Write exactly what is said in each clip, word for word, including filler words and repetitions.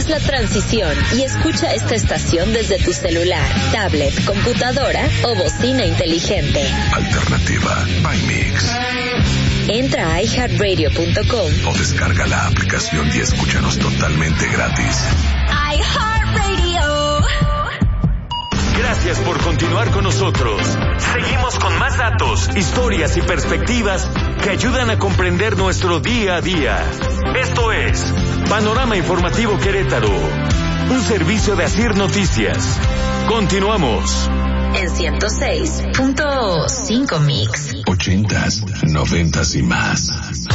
Haz la transición y escucha esta estación desde tu celular, tablet, computadora o bocina inteligente. Alternativa by Mix. Entra a i heart radio punto com o descarga la aplicación y escúchanos totalmente gratis. iHeartRadio. Gracias por continuar con nosotros. Seguimos con más datos, historias y perspectivas que ayudan a comprender nuestro día a día. Esto es Panorama Informativo Querétaro, un servicio de Asir Noticias. Continuamos. En ciento seis punto cinco Mix. Ochentas, noventas y más.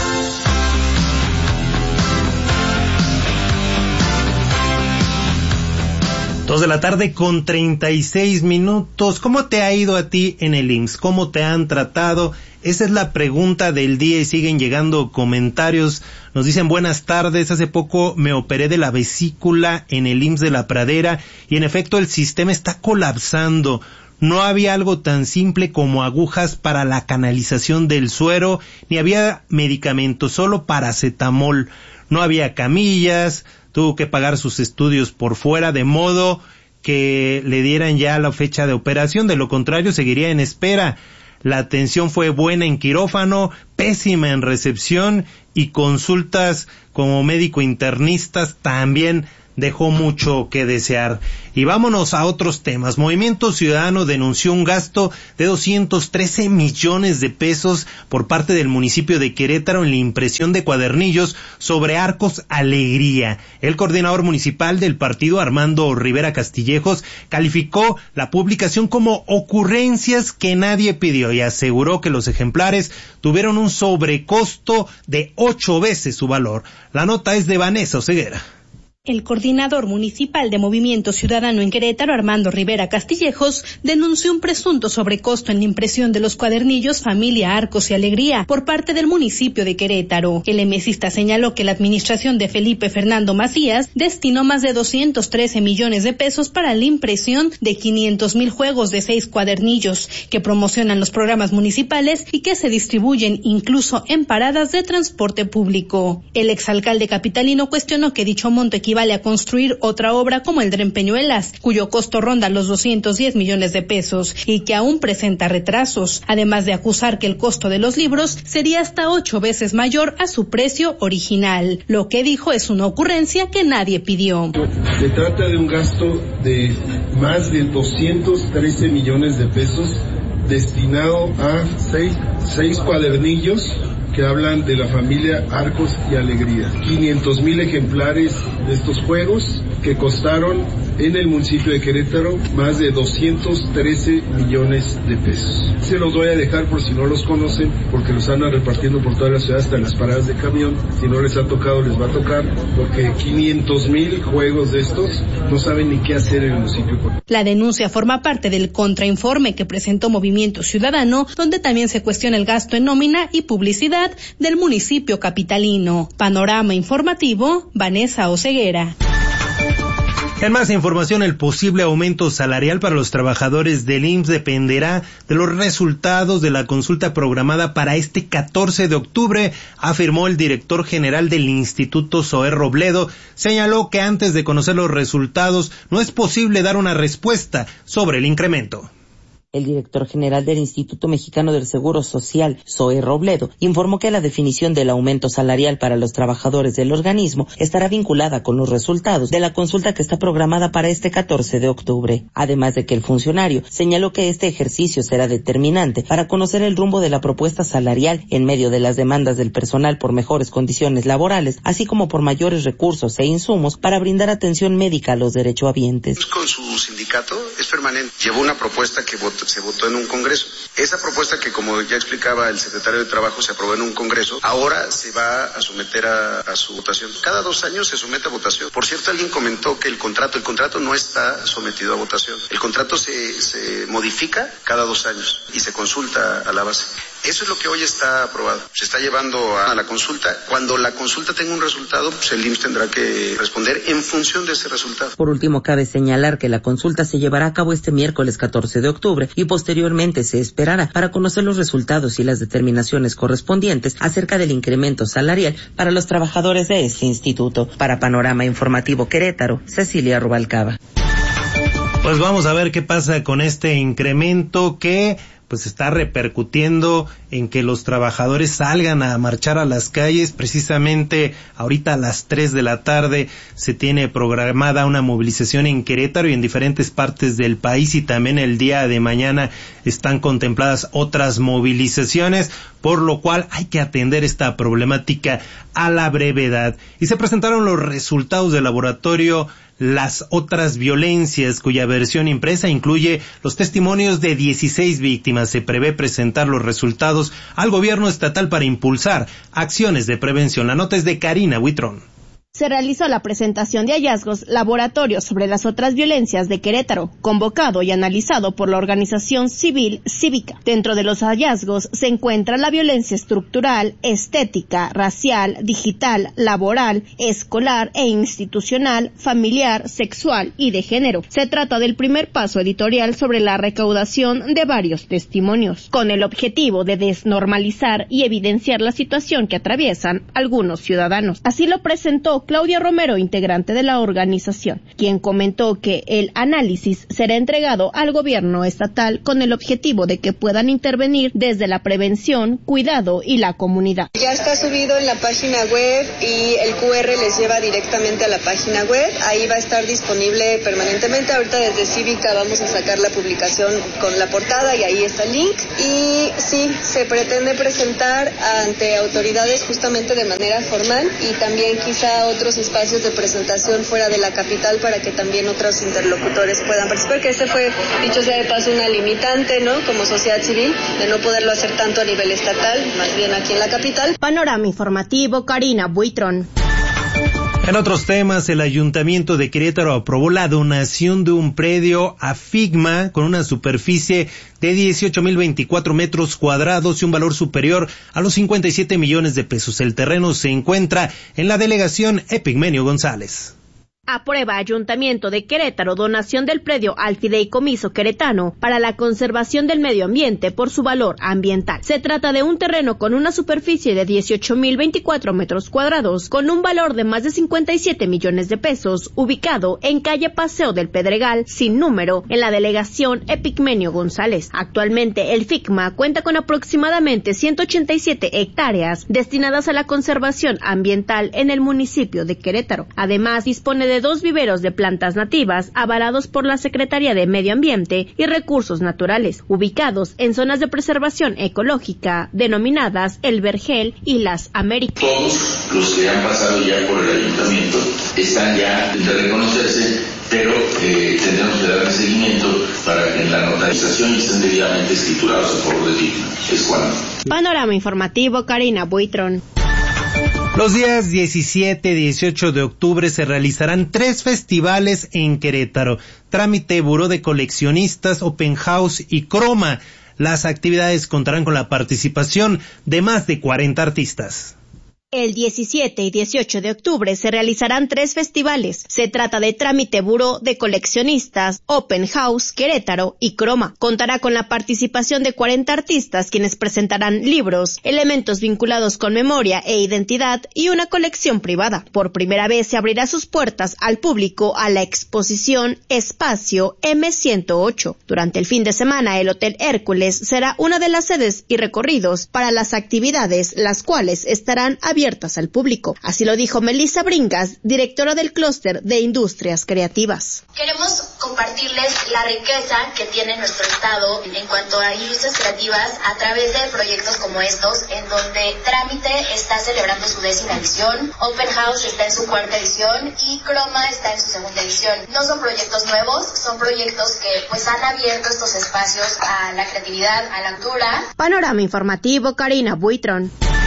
Dos de la tarde con treinta y seis minutos. ¿Cómo te ha ido a ti en el I M S S? ¿Cómo te han tratado? Esa es la pregunta del día y siguen llegando comentarios. Nos dicen buenas tardes, hace poco me operé de la vesícula en el I M S S de La Pradera y en efecto el sistema está colapsando. No había algo tan simple como agujas para la canalización del suero, ni había medicamentos, solo paracetamol. No había camillas, tuvo que pagar sus estudios por fuera, de modo que le dieran ya la fecha de operación, de lo contrario seguiría en espera. La atención fue buena en quirófano, pésima en recepción y consultas como médico internistas también dejó mucho que desear. Y vámonos a otros temas. Movimiento Ciudadano denunció un gasto de doscientos trece millones de pesos por parte del municipio de Querétaro en la impresión de cuadernillos sobre Arcos Alegría. El coordinador municipal del partido, Armando Rivera Castillejos, calificó la publicación como ocurrencias que nadie pidió y aseguró que los ejemplares tuvieron un sobrecosto de ocho veces su valor. La nota es de Vanessa Oseguera. El coordinador municipal de Movimiento Ciudadano en Querétaro, Armando Rivera Castillejos, denunció un presunto sobrecosto en la impresión de los cuadernillos Familia, Arcos y Alegría por parte del municipio de Querétaro. El emesista señaló que la administración de Felipe Fernando Macías destinó más de doscientos trece millones de pesos para la impresión de quinientos mil juegos de seis cuadernillos que promocionan los programas municipales y que se distribuyen incluso en paradas de transporte público. El exalcalde capitalino cuestionó que dicho monto equivale vale a construir otra obra como el Dren Peñuelas, cuyo costo ronda los doscientos diez millones de pesos y que aún presenta retrasos, además de acusar que el costo de los libros sería hasta ocho veces mayor a su precio original. Lo que dijo es una ocurrencia que nadie pidió. Se trata de un gasto de más de doscientos trece millones de pesos destinado a seis, seis cuadernillos que hablan de la familia Arcos y Alegría. quinientos mil ejemplares de estos juegos que costaron en el municipio de Querétaro más de doscientos trece millones de pesos. Se los voy a dejar por si no los conocen, porque los andan repartiendo por toda la ciudad hasta en las paradas de camión. Si no les ha tocado, les va a tocar, porque quinientos mil juegos de estos no saben ni qué hacer en el municipio. La denuncia forma parte del contrainforme que presentó Movimiento Ciudadano, donde también se cuestiona el gasto en nómina y publicidad del municipio capitalino. Panorama informativo, Vanessa Oseguera. En más información, el posible aumento salarial para los trabajadores del I M S S dependerá de los resultados de la consulta programada para este catorce de octubre, afirmó el director general del Instituto Zoé Robledo. Señaló que antes de conocer los resultados no es posible dar una respuesta sobre el incremento. El director general del Instituto Mexicano del Seguro Social, Zoé Robledo, informó que la definición del aumento salarial para los trabajadores del organismo estará vinculada con los resultados de la consulta que está programada para este catorce de octubre. Además de que el funcionario señaló que este ejercicio será determinante para conocer el rumbo de la propuesta salarial en medio de las demandas del personal por mejores condiciones laborales, así como por mayores recursos e insumos para brindar atención médica a los derechohabientes. Con su sindicato es permanente. Llevó una propuesta que votó se votó en un congreso. Esa propuesta que, como ya explicaba el secretario de Trabajo, se aprobó en un congreso, ahora se va a someter a, a su votación. Cada dos años se somete a votación. Por cierto, alguien comentó que el contrato, el contrato no está sometido a votación. El contrato se, se modifica cada dos años y se consulta a la base. Eso es lo que hoy está aprobado. Se está llevando a la consulta. Cuando la consulta tenga un resultado, pues el I M S S tendrá que responder en función de ese resultado. Por último, cabe señalar que la consulta se llevará a cabo este miércoles catorce de octubre y posteriormente se esperará para conocer los resultados y las determinaciones correspondientes acerca del incremento salarial para los trabajadores de este instituto. Para Panorama Informativo Querétaro, Cecilia Rubalcaba. Pues vamos a ver qué pasa con este incremento que pues está repercutiendo en que los trabajadores salgan a marchar a las calles. Precisamente ahorita a las tres de la tarde se tiene programada una movilización en Querétaro y en diferentes partes del país, y también el día de mañana están contempladas otras movilizaciones, por lo cual hay que atender esta problemática a la brevedad. Y se presentaron los resultados del laboratorio Las Otras Violencias, cuya versión impresa incluye los testimonios de dieciséis víctimas. Se prevé presentar los resultados al gobierno estatal para impulsar acciones de prevención. La nota es de Karina Huitrón. Se realizó la presentación de hallazgos Laboratorio sobre las Otras Violencias de Querétaro, convocado y analizado por la organización civil Cívica. Dentro de los hallazgos se encuentra la violencia estructural, estética, racial, digital, laboral, escolar e institucional, familiar, sexual y de género. Se trata del primer paso editorial sobre la recaudación de varios testimonios, con el objetivo de desnormalizar y evidenciar la situación que atraviesan algunos ciudadanos. Así lo presentó Claudia Romero, integrante de la organización, quien comentó que el análisis será entregado al gobierno estatal con el objetivo de que puedan intervenir desde la prevención, cuidado y la comunidad. Ya está subido en la página web y el cu erre les lleva directamente a la página web. Ahí va a estar disponible permanentemente. Ahorita desde Cívica vamos a sacar la publicación con la portada y ahí está el link. Y sí, se pretende presentar ante autoridades justamente de manera formal y también quizá otros espacios de presentación fuera de la capital para que también otros interlocutores puedan participar, que ese fue, dicho sea de paso, una limitante, ¿no?, como sociedad civil, de no poderlo hacer tanto a nivel estatal, más bien aquí en la capital. Panorama Informativo, Karina Buitrón. En otros temas, el Ayuntamiento de Querétaro aprobó la donación de un predio a Figma con una superficie de dieciocho mil veinticuatro metros cuadrados y un valor superior a los cincuenta y siete millones de pesos. El terreno se encuentra en la delegación Epigmenio González. Aprueba Ayuntamiento de Querétaro donación del predio al Fideicomiso Queretano para la conservación del medio ambiente por su valor ambiental. Se trata de un terreno con una superficie de dieciocho mil veinticuatro metros cuadrados con un valor de más de cincuenta y siete millones de pesos, ubicado en calle Paseo del Pedregal, sin número, en la delegación Epigmenio González. Actualmente el Figma cuenta con aproximadamente ciento ochenta y siete hectáreas destinadas a la conservación ambiental en el municipio de Querétaro. Además, dispone de de dos viveros de plantas nativas avalados por la Secretaría de Medio Ambiente y Recursos Naturales, ubicados en zonas de preservación ecológica denominadas El Vergel y Las Américas. Todos los que han pasado ya por el ayuntamiento están ya de reconocerse, pero eh, tendremos que darle seguimiento para que en la notarización estén debidamente escriturados a favor del título. Es cuando. Panorama Informativo, Karina Buitrón. Los días diecisiete y dieciocho de octubre se realizarán tres festivales en Querétaro: Trámite, Buró de Coleccionistas, Open House y Croma. Las actividades contarán con la participación de más de cuarenta artistas. El diecisiete y dieciocho de octubre se realizarán tres festivales. Se trata de Trámite, Buró de Coleccionistas, Open House, Querétaro y Croma. Contará con la participación de cuarenta artistas, quienes presentarán libros, elementos vinculados con memoria e identidad y una colección privada. Por primera vez se abrirá sus puertas al público a la exposición Espacio eme ciento ocho. Durante el fin de semana, el Hotel Hércules será una de las sedes y recorridos para las actividades, las cuales estarán abiertas al público. Así lo dijo Melissa Bringas, directora del Clúster de Industrias Creativas. Queremos compartirles la riqueza que tiene nuestro estado en cuanto a industrias creativas a través de proyectos como estos, en donde Trámite está celebrando su décima edición, Open House está en su cuarta edición y Croma está en su segunda edición. No son proyectos nuevos, son proyectos que pues han abierto estos espacios a la creatividad, a la altura. Panorama Informativo, Karina Buitrón.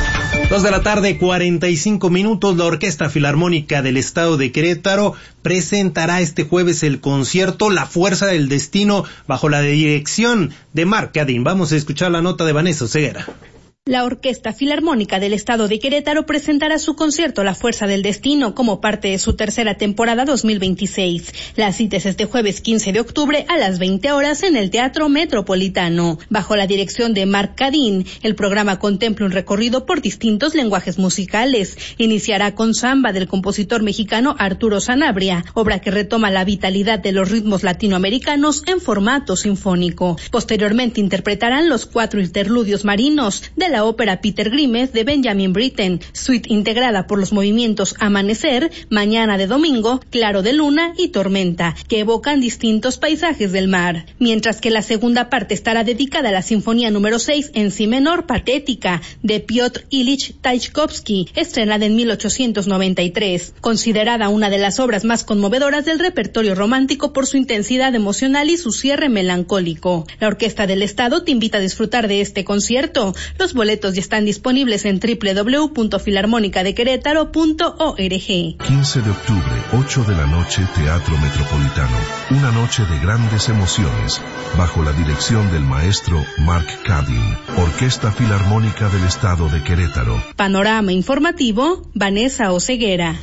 Dos de la tarde, cuarenta y cinco minutos, la Orquesta Filarmónica del Estado de Querétaro presentará este jueves el concierto La Fuerza del Destino bajo la dirección de Marc Cadín. Vamos a escuchar la nota de Vanessa Oseguera. La Orquesta Filarmónica del Estado de Querétaro presentará su concierto La Fuerza del Destino como parte de su tercera temporada dos mil veintiséis. La cita es este jueves quince de octubre a las veinte horas en el Teatro Metropolitano. Bajo la dirección de Marc Cadín, el programa contempla un recorrido por distintos lenguajes musicales. Iniciará con samba del compositor mexicano Arturo Sanabria, obra que retoma la vitalidad de los ritmos latinoamericanos en formato sinfónico. Posteriormente interpretarán los cuatro interludios marinos de la la ópera Peter Grimes de Benjamin Britten, suite integrada por los movimientos Amanecer, Mañana de Domingo, Claro de Luna y Tormenta, que evocan distintos paisajes del mar. Mientras que la segunda parte estará dedicada a la Sinfonía número seis en si menor, Patética, de Piotr Ilich Tchaikovsky, estrenada en mil ochocientos noventa y tres, considerada una de las obras más conmovedoras del repertorio romántico por su intensidad emocional y su cierre melancólico. La Orquesta del Estado te invita a disfrutar de este concierto. Los boletos ya están disponibles en doble u doble u doble u punto filarmónica de querétaro punto org. quince de octubre, ocho de la noche, Teatro Metropolitano. Una noche de grandes emociones, bajo la dirección del maestro Marc Cadín. Orquesta Filarmónica del Estado de Querétaro. Panorama informativo, Vanessa Oseguera.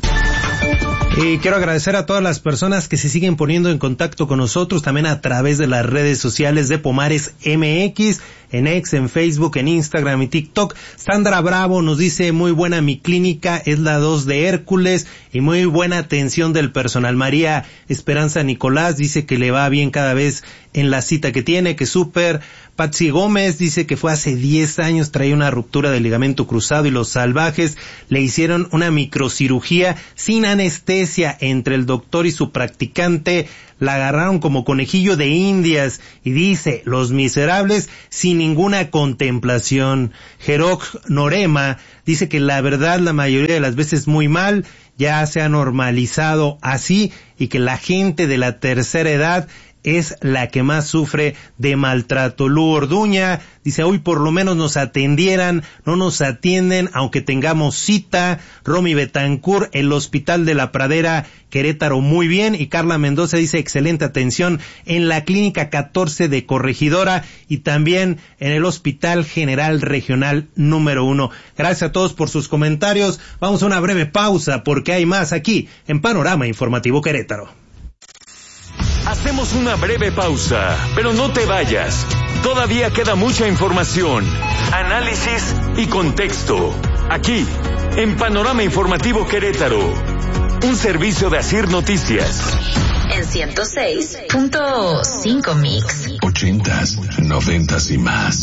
Y quiero agradecer a todas las personas que se siguen poniendo en contacto con nosotros, también a través de las redes sociales de Pomares M X, en X, en Facebook, en Instagram y TikTok. Sandra Bravo nos dice: muy buena mi clínica, es la dos de Hércules, y muy buena atención del personal. María Esperanza Nicolás dice que le va bien cada vez en la cita que tiene, que súper. Patsy Gómez dice que fue hace diez años, traía una ruptura del ligamento cruzado y los salvajes le hicieron una microcirugía sin anestesia entre el doctor y su practicante. La agarraron como conejillo de indias y dice: los miserables sin ninguna contemplación. Jerok Norema dice que la verdad la mayoría de las veces muy mal, ya se ha normalizado así y que la gente de la tercera edad es la que más sufre de maltrato. Lu Orduña dice: hoy por lo menos nos atendieran, no nos atienden aunque tengamos cita. Romy Betancourt, el Hospital de la Pradera, Querétaro, muy bien. Y Carla Mendoza dice: excelente atención en la Clínica catorce de Corregidora y también en el Hospital General Regional número uno. Gracias a todos por sus comentarios. Vamos a una breve pausa porque hay más aquí en Panorama Informativo Querétaro. Hacemos una breve pausa, pero no te vayas. Todavía queda mucha información, análisis y contexto. Aquí, en Panorama Informativo Querétaro. Un servicio de Asir Noticias. En ciento seis punto cinco Mix. Ochentas, noventas y más.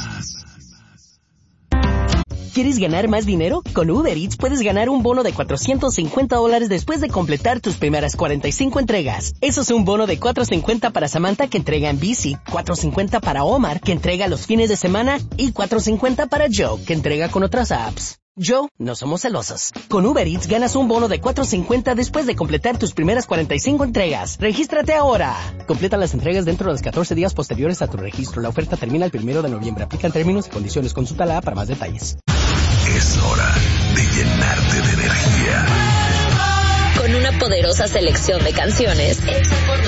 ¿Quieres ganar más dinero? Con Uber Eats puedes ganar un bono de cuatrocientos cincuenta dólares después de completar tus primeras cuarenta y cinco entregas. Eso es un bono de cuatrocientos cincuenta para Samantha, que entrega en bici, cuatrocientos cincuenta para Omar, que entrega los fines de semana, y cuatrocientos cincuenta para Joe, que entrega con otras apps. Joe, no somos celosos. Con Uber Eats ganas un bono de cuatrocientos cincuenta después de completar tus primeras cuarenta y cinco entregas. ¡Regístrate ahora! Completa las entregas dentro de los catorce días posteriores a tu registro. La oferta termina el primero de noviembre. Aplican términos y condiciones. Consulta la app para más detalles. Es hora de llenarte de energía. Con una poderosa selección de canciones hechas por